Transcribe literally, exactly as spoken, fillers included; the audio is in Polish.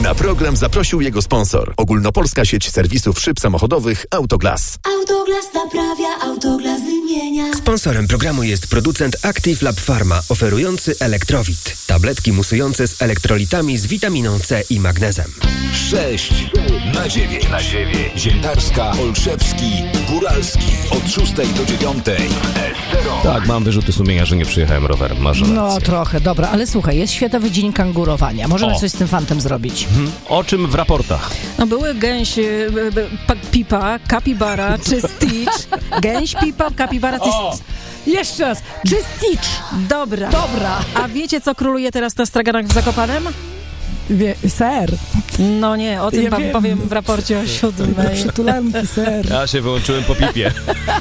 Na program zaprosił jego sponsor. Ogólnopolska sieć serwisów szyb samochodowych Autoglas. Autoglas naprawia, Autoglas wymienia. Sponsorem programu jest producent Active Lab Pharma, oferujący Elektrowit. Tabletki musujące z elektrolitami z witaminą C i magnezem. sześć na dziewięć. Na dziewięć. Ziętarska, Olszewski, Góralski. Od szóstej do dziewiątej. Tak, mam wyrzuty sumienia, że nie przyjechałem rowerem. Masz rację. No trochę, dobra, ale słuchaj, jest Światowy Dzień Kangurowania. Możemy O. coś z tym fantem zrobić. Hmm. O czym w raportach? No były gęś, y, y, pa, pipa, kapibara czy Stitch. Gęś, pipa, kapibara, ty... Jeszcze raz, czy Stitch? Dobra. Dobra. A wiecie, co króluje teraz na straganach w Zakopanem? Wie, ser. No nie, o tym Ja wam wiem. powiem w raporcie o siódmej. Przytulanki, ser. Ja się wyłączyłem po pipie.